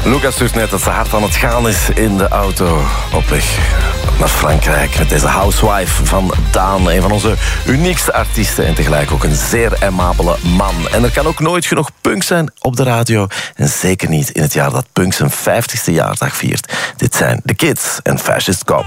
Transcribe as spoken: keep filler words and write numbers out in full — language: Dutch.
Lucas stuurt net dat ze hard aan het gaan is in de auto op weg naar Frankrijk met deze housewife van Daan. Een van onze uniekste artiesten en tegelijk ook een zeer aimabele man. En er kan ook nooit genoeg punk zijn op de radio. En zeker niet in het jaar dat punk zijn vijftigste jaardag viert. Dit zijn The Kids en Fascist Cop.